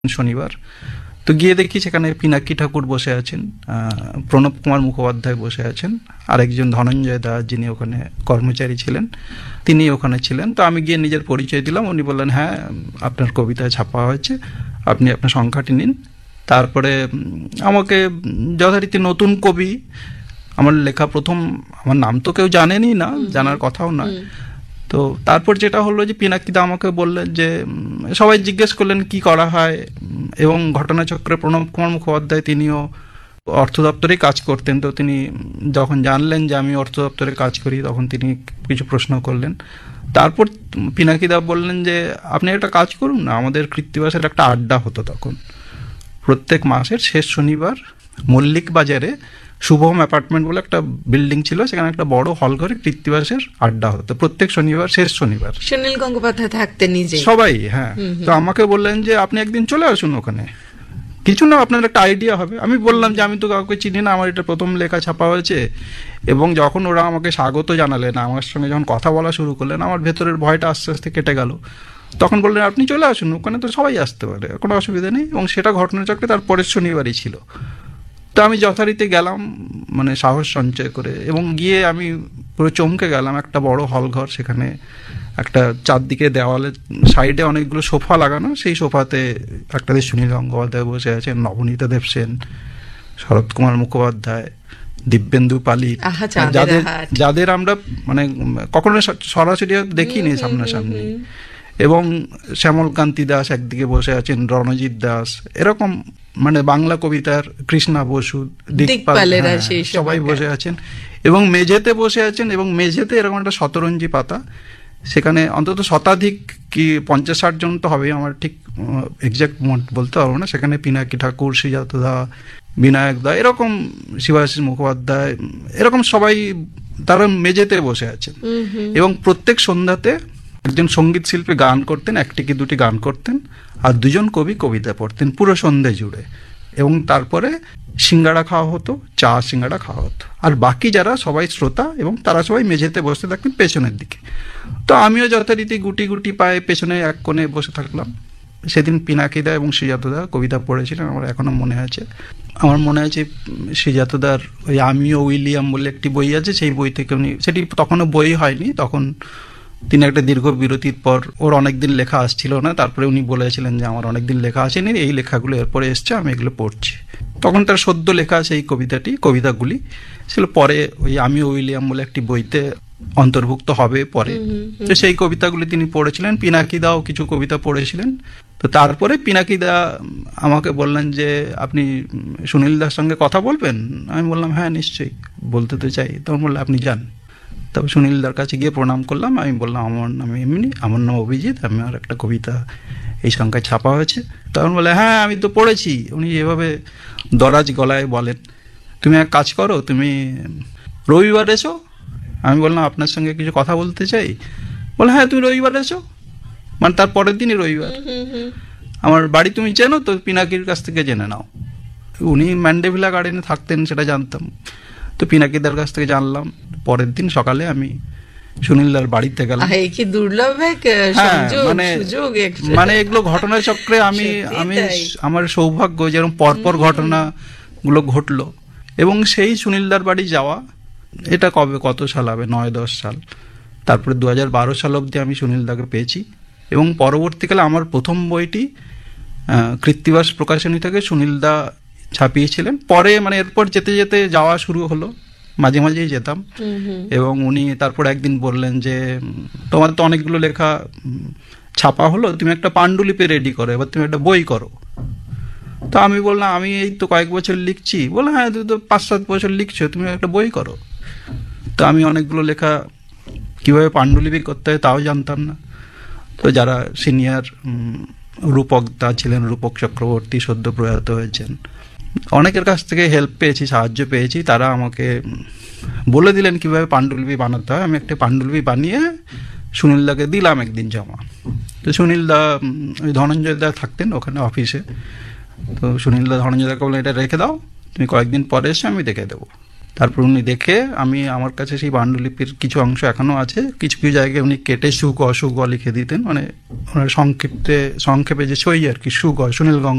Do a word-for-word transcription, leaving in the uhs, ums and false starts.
শনিবার। তো গিয়ে দেখি সেখানে পিনাকি ঠাকুর বসে আছেন, প্রণব কুমার মুখোপাধ্যায় বসে আছেন, আরেকজন ধনঞ্জয় দাস যিনি ওখানে কর্মচারী ছিলেন তিনি ওখানে ছিলেন। তো আমি গিয়ে নিজের পরিচয় দিলাম। উনি বললেন হ্যাঁ আপনার কবিতা ছাপা হয়েছে, আপনি আপনার সংখ্যাটি নিন। তারপরে আমাকে যথারীতি নতুন কবি, আমার লেখা প্রথম, আমার নাম তো কেউ জানেনি না, জানার কথাও নয়। তো তারপর যেটা হলো যে পিনাকিদা আমাকে বললেন যে সবাই জিজ্ঞেস করলেন কি করা হয়, এবং ঘটনাচক্রে প্রণব কুমার মুখোপাধ্যায় তিনিও অর্থ দপ্তরে কাজ করতেন। তো তিনি যখন জানলেন যে আমি অর্থ দপ্তরে কাজ করি তখন তিনি কিছু প্রশ্ন করলেন। তারপর পিনাকিদা বললেন যে আপনি একটা কাজ করুন না, আমাদের কৃত্তিবাসের একটা আড্ডা হতো তখন প্রত্যেক মাসের শেষ শনিবার মল্লিক বাজারে শুভম অ্যাপার্টমেন্ট বলে একটা বিল্ডিং ছিল, সেখানে একটা বড় হল ঘরে কৃত্তিবাসের আড্ডা হতো প্রত্যেক শনিবার, শেষ শনিবার। সুনীল গঙ্গোপাধ্যায় থাকতেন নিজে, সবাই। হ্যাঁ, তো আমাকে বললেন যে আপনি একদিন চলে আসুন ওখানে, কিছু না আপনার একটা আইডিয়া হবে। আমি বললাম যে আমি তো কাউকে চিনি না, আমার এটা প্রথম লেখা ছাপা হয়েছে। এবং যখন ওরা আমাকে স্বাগত জানালেন, আমার সঙ্গে যখন কথা বলা শুরু করলেন, আমার ভেতরের ভয়টা আস্তে আস্তে কেটে গেল। তখন বললেন আপনি চলে আসুন, ওখানে তো সবাই আসতে পারে, কোনো অসুবিধা নেই। এবং সেটা ঘটনাচক্রে তার পরের শনিবারই ছিল। তো আমি যথারীতি গেলাম, মানে সাহস সঞ্চয় করে, এবং গিয়ে আমি পুরো চমকে গেলাম। একটা বড় হল ঘর, সেখানে একটা চারদিকে দেওয়ালে সাইডে অনেকগুলো সোফা লাগানো, সেই সোফাতে একটা সুনীল গঙ্গোপাধ্যায় বসে আছেন, নবনীতা দেবসেন, শরৎ কুমার মুখোপাধ্যায়, দিব্যেন্দু পালিত, যাদের যাদের আমরা মানে কখনো সরাসরি দেখিনি সামনাসামনি, এবং শ্যামলকান্তি দাস একদিকে বসে আছেন, রণজিৎ দাস, এরকম মানে বাংলা কবিতার কৃষ্ণা বসু, দিকপালেরা সবাই বসে আছেন। এবং মেঝেতে বসে আছেন, এবং মেঝেতে এরকম একটা শতরঞ্জি পাতা, সেখানে অন্তত শতাধিক কি পঞ্চাশ ষাট জন তো হবে, আমার ঠিক এক্সাক্ট বলতে পারবো না। সেখানে পিনাকি ঠাকুর, শ্রীজাতদা, বিনায়ক দা, এরকম শিবাশিস মুখোপাধ্যায়, এরকম সবাই তারা মেঝেতে বসে আছেন। এবং প্রত্যেক সন্ধ্যাতে একজন সঙ্গীত শিল্পী গান করতেন, একটি কি দুটি গান করতেন, আর দুজন কবি কবিতা পড়তেন পুরো সন্ধ্যে জুড়ে। এবং তারপরে সিঙ্গাড়া খাওয়া হতো, চা সিঙ্গাড়া খাওয়া হতো। আর বাকি যারা সবাই শ্রোতা, এবং তারা সবাই মেঝেতে বসে থাকতেন পেছনের দিকে। তো আমিও যথারীতি গুটি গুটি পায়ে পেছনে এক কোণে বসে থাকলাম। সেদিন পিনাকিদা এবং শ্রীজাতদা কবিতা পড়েছিলেন, আমার এখনো মনে আছে। আমার মনে আছে শ্রীজাতদার ওই আমিও উইলিয়াম বলে একটি বই আছে, সেই বই থেকে উনি, সেটি তখনও বই হয়নি, তখন তিনি একটা দীর্ঘ বিরতির পর, ওর অনেকদিন লেখা আসছিল না, তারপরে উনি বলেছিলেন যে আমার অনেকদিন লেখা আসেনি, এই লেখাগুলো এরপরে এসছে, আমি এগুলো পড়ছি। তখন তার সদ্য লেখা সেই কবিতাটি, কবিতাগুলি ছিল পরে ওই আমি উইলিয়াম বলে একটি বইতে অন্তর্ভুক্ত হবে পরে। তো সেই কবিতাগুলি তিনি পড়েছিলেন। পিনাকিদাও কিছু কবিতা পড়েছিলেন। তো তারপরে পিনাকিদা আমাকে বললেন যে আপনি সুনীল দার সঙ্গে কথা বলবেন। আমি বললাম হ্যাঁ নিশ্চয়ই, বলতে তো চাই। তখন বললাম আপনি যান। তবে সুনীলদার কাছে গিয়ে প্রণাম করলাম। আমি বললাম আমার নাম এমনি, আমার নাম অভিজিৎ, আমার একটা কবিতা এই সংখ্যায় ছাপা হয়েছে। তখন বলে হ্যাঁ আমি তো পড়েছি। উনি এভাবে দরাজ গলায় বলেন, তুমি এক কাজ করো, তুমি রবিবার এসো। আমি বললাম আপনার সঙ্গে কিছু কথা বলতে চাই। বলে হ্যাঁ তুমি রবিবার এসো, মানে তার পরের দিনই রবিবার। আমার বাড়ি তুমি চেনো তো, পিনাকির কাছ থেকে জেনে নাও। উনি ম্যান্ডেভিলা গার্ডেনে থাকতেন, সেটা জানতাম। তো পিনাকিদার কাছ থেকে জানলাম। পরের দিন সকালে আমি সুনীলদার বাড়িতে গেলাম। কি দুর্লভ মানে মানে এগুলো ঘটনাচক্রে আমি আমি আমার সৌভাগ্য, যেরকম পরপর ঘটনাগুলো ঘটলো। এবং সেই সুনীলদার বাড়ি যাওয়া, এটা কবে কত সাল হবে, নয় দশ সাল। তারপরে দু হাজার বারো সাল অব্দি আমি সুনীলদাকে পেয়েছি। এবং পরবর্তীকালে আমার প্রথম বইটি কৃত্তিবাস প্রকাশনী থেকে সুনীলদা ছাপিয়েছিলেন। পরে মানে এরপর যেতে যেতে যাওয়া শুরু হলো, মাঝে মাঝেই যেতাম। এবং উনি তারপর একদিন বললেন যে তোমার তো অনেকগুলো লেখা ছাপা হলো, তুমি একটা পাণ্ডুলিপি রেডি করো, এবার তুমি একটা বই করো। তো আমি বললাম আমি এই তো কয়েক বছর লিখছি। বলে হ্যাঁ তুমি তো পাঁচ সাত বছর লিখছো, তুমি একটা বই করো। তো আমি অনেকগুলো লেখা কিভাবে পাণ্ডুলিপি করতে হয় তাও জানতাম না। তো যারা সিনিয়র রূপক দা ছিলেন, রূপক চক্রবর্তী সদ্য প্রয়াত হয়েছেন, অনেকের কাছ থেকে হেল্প পেয়েছি, সাহায্য পেয়েছি। তারা আমাকে বলে দিলেন কিভাবে পাণ্ডুলিপি বানাতে হয়। আমি একটা পাণ্ডুলিপি বানিয়ে সুনীলদাকে দিলাম একদিন জমা। তো সুনীলদা, ওই ধনঞ্জয় দা থাকতেন ওখানে অফিসে। তো সুনীলদা ধনঞ্জয় দাকে বললেন এটা রেখে দাও, তুমি কয়েকদিন পরে এসে আমি দেখে দেবো। তারপর উনি দেখে, আমি আমার কাছে সেই পাণ্ডুলিপির কিছু অংশ এখনো আছে, কিছু কিছু জায়গায় উনি কেটে সুগ অসুগ লিখে দিতেন, মানে ওনার সংক্ষেপে সংক্ষেপে যে সই আর কি, সুগ সুনীল গঙ্গোপাধ্যায়